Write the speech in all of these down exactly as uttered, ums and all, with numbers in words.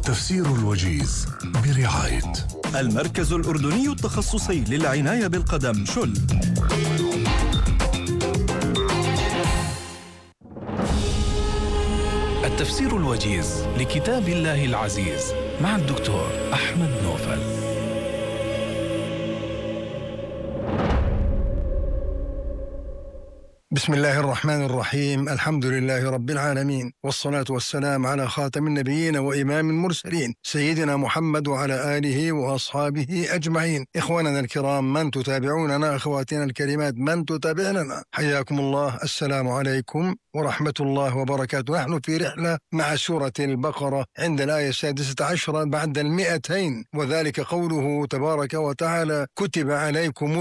تفسير الوجيز برعاية المركز الأردني التخصصي للعناية بالقدم شل. التفسير الوجيز لكتاب الله العزيز مع الدكتور أحمد نوفل. بسم الله الرحمن الرحيم. الحمد لله رب العالمين، والصلاة والسلام على خاتم النبيين وإمام المرسلين سيدنا محمد وعلى آله وأصحابه أجمعين. إخواننا الكرام، من تتابعوننا، أخواتنا الكريمات من تتابعننا، حياكم الله. السلام عليكم ورحمة الله وبركاته. نحن في رحلة مع سورة البقرة عند الآية السادسة عشرة بعد المئتين، وذلك قوله تبارك وتعالى: كتب عليكم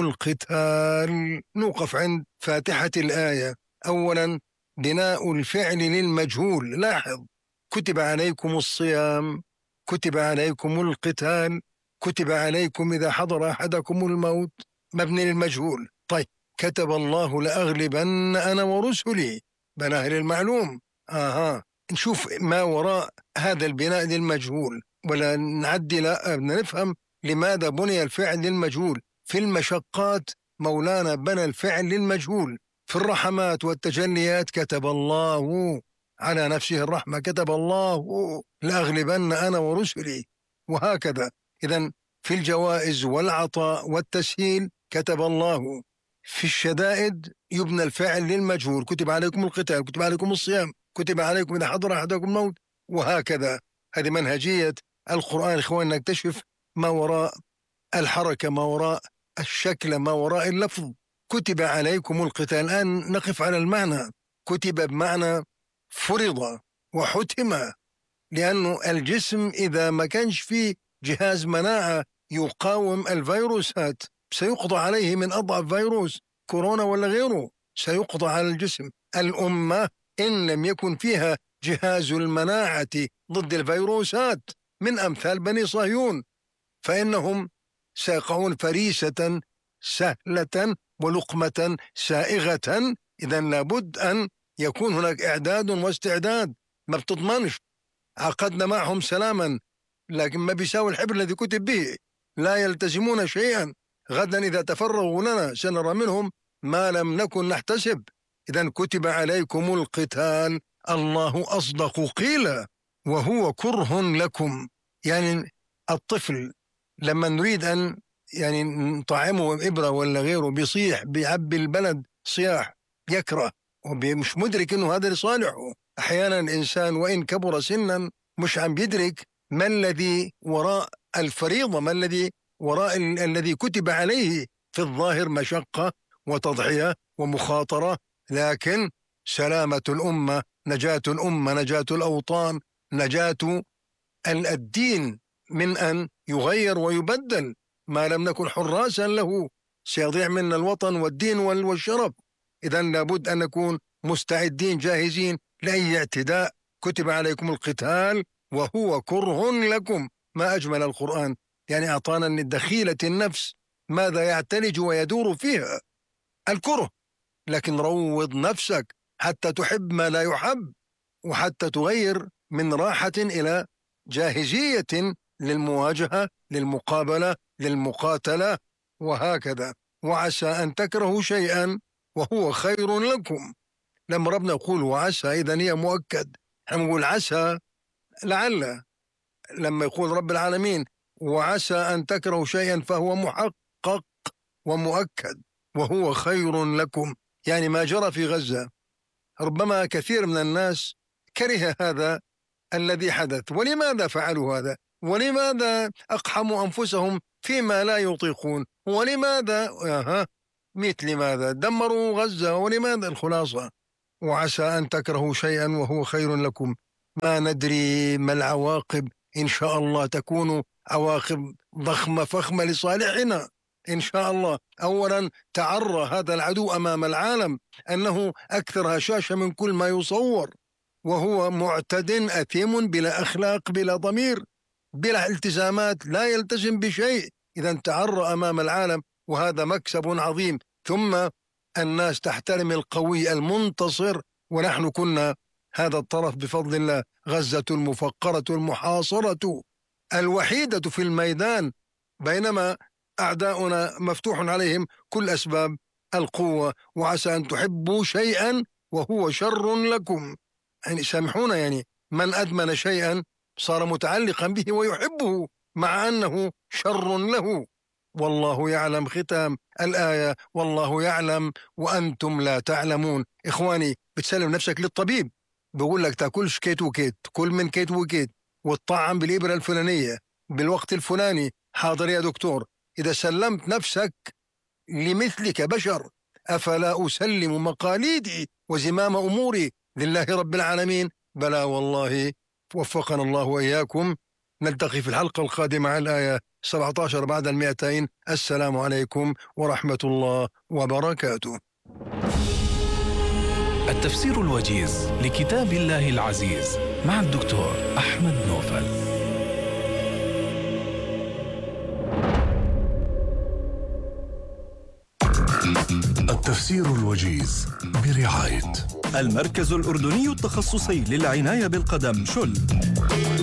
القتال. نوقف عند فاتحة الآية. أولا، بناء الفعل للمجهول. لاحظ: كتب عليكم الصيام، كتب عليكم القتال، كتب عليكم إذا حضر أحدكم الموت، مبني للمجهول. طيب، كتب الله لأغلبن أنا ورسلي، بناه للمعلوم. آها، نشوف ما وراء هذا البناء للمجهول، ولا نعدي، لا نفهم لماذا بني الفعل للمجهول. في المشقات مولانا بنى الفعل للمجهول. في الرحمات والتجليات كتب الله على نفسه الرحمة، كتب الله لأغلبن أنا ورسلي، وهكذا. إذن في الجوائز والعطاء والتسهيل كتب الله. في الشدائد يبنى الفعل للمجهول: كتب عليكم القتال، كتب عليكم الصيام، كتب عليكم إذا حضر أحدكم الموت، وهكذا. هذه منهجية القرآن. إخواننا، نكتشف ما وراء الحركة، ما وراء الشكل، ما وراء اللفظ. كتب عليكم القتال. الآن نقف على المعنى. كتب بمعنى فرض وحتم، لأنه الجسم إذا ما كانش فيه جهاز مناعة يقاوم الفيروسات سيقضى عليه من أضعف فيروس كورونا ولا غيره، سيقضى على الجسم. الأمة إن لم يكن فيها جهاز المناعة ضد الفيروسات من أمثال بني صهيون، فإنهم سيقعون فريسة سهلة ولقمة سائغة. إذن لابد أن يكون هناك إعداد واستعداد. ما بتضمنش. عقدنا معهم سلاما، لكن ما بيساوي الحبر الذي كتب به. لا يلتزمون شيئا. غدا إذا تفرغوا لنا سنرى منهم ما لم نكن نحتسب. إذن كتب عليكم القتال. الله أصدق قيلا وهو كره لكم. يعني الطفل لما نريد أن يعني نطعمه إبرة ولا غيره بيصيح، بيعبي البلد صياح، يكره ومش مدرك أنه هذا لصالحه. أحيانا الإنسان وإن كبر سنا مش عم بيدرك ما الذي وراء الفريضة، ما الذي وراء ال- الذي كتب عليه. في الظاهر مشقة وتضحية ومخاطرة، لكن سلامة الأمة، نجاة الأمة، نجاة الأوطان، نجاة الدين من أن يغير ويبدل. ما لم نكن حراسا له سيضيع منا الوطن والدين والشرف. إذن لابد أن نكون مستعدين جاهزين لأي اعتداء. كتب عليكم القتال وهو كره لكم. ما أجمل القرآن، يعني أعطانا من دخيلة النفس ماذا يعتلج ويدور فيها: الكره. لكن روض نفسك حتى تحب ما لا يحب، وحتى تغير من راحة إلى جاهزية للمواجهة، للمقابلة، للمقاتلة، وهكذا. وعسى أن تكرهوا شيئا وهو خير لكم. لما ربنا يقول وعسى، إذن هي مؤكد. احنا نقول عسى لعل. لما يقول رب العالمين وعسى أن تكرهوا شيئا فهو محقق ومؤكد وهو خير لكم. يعني ما جرى في غزة، ربما كثير من الناس كره هذا الذي حدث. ولماذا فعلوا هذا؟ ولماذا أقحموا أنفسهم فيما لا يطيقون؟ ولماذا آه مثل لماذا دمروا غزة؟ ولماذا؟ الخلاصة: وعسى أن تكرهوا شيئا وهو خير لكم. ما ندري ما العواقب. إن شاء الله تكون عواقب ضخمة فخمة لصالحنا إن شاء الله. أولا، تعرى هذا العدو أمام العالم أنه أكثر هشاشة من كل ما يصور، وهو معتد أثيم بلا أخلاق، بلا ضمير، بلا التزامات، لا يلتزم بشيء. إذا تعرى أمام العالم، وهذا مكسب عظيم. ثم الناس تحترم القوي المنتصر، ونحن كنا هذا الطرف بفضل الله. غزة المفقرة المحاصرة الوحيدة في الميدان، بينما أعداؤنا مفتوح عليهم كل أسباب القوة. وعسى أن تحبوا شيئا وهو شر لكم. يعني سامحونا، يعني من أدمن شيئا صار متعلقا به ويحبه مع أنه شر له. والله يعلم ختام الآية، والله يعلم وأنتم لا تعلمون. إخواني، بتسلم نفسك للطبيب بقول لك تاكلش كيت وكيت، كل من كيت وكيت، وتطعم بالإبرة الفلانية بالوقت الفلاني. حاضر يا دكتور. إذا سلمت نفسك لمثلك بشر، أفلا أسلم مقاليدي وزمام أموري لله رب العالمين؟ بلى والله. وفقنا الله وإياكم. نلتقي في الحلقة القادمة على الآية سبعة عشر بعد المئتين. السلام عليكم ورحمة الله وبركاته. التفسير الوجيز لكتاب الله العزيز مع الدكتور أحمد نوفل. التفسير الوجيز برعاية المركز الأردني التخصصي للعناية بالقدم شل.